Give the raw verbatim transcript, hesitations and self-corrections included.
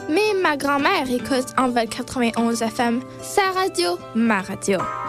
Mais ma grand-mère écoute Envol quatre-vingt-onze F M. Sa radio, ma radio.